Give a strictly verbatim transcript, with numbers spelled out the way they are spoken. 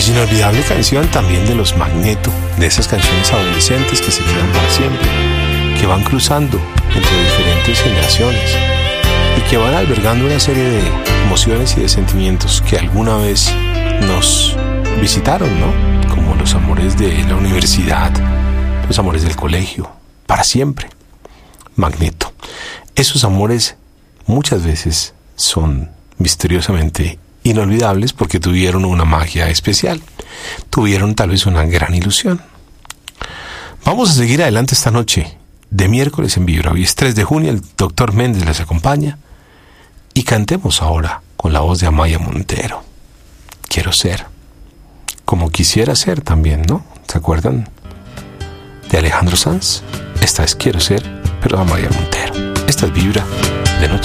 Pues inolvidable canción también de los Magneto, de esas canciones adolescentes que se quedan para siempre, que van cruzando entre diferentes generaciones y que van albergando una serie de emociones y de sentimientos que alguna vez nos visitaron, ¿no? Como los amores de la universidad, los amores del colegio, para siempre. Magneto. Esos amores muchas veces son misteriosamente inolvidables porque tuvieron una magia especial, tuvieron tal vez una gran ilusión. Vamos a seguir adelante esta noche, de miércoles en Vibra. Hoy es tres de junio, el doctor Méndez les acompaña y cantemos ahora con la voz de Amaya Montero. Quiero ser, como quisiera ser también, ¿no? ¿Se acuerdan de Alejandro Sanz? Esta es Quiero ser, pero Amaya Montero. Esta es Vibra de noche.